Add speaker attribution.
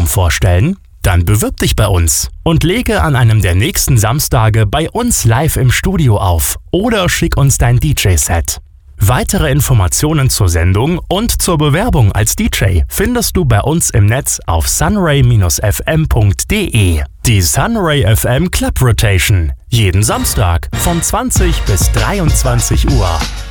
Speaker 1: vorstellen? Dann bewirb dich bei uns und lege an einem der nächsten Samstage bei uns live im Studio auf oder schick uns dein DJ-Set. Weitere Informationen zur Sendung und zur Bewerbung als DJ findest du bei uns im Netz auf sunray-fm.de. Die Sunray FM Club Rotation. Jeden Samstag von 20 bis 23 Uhr.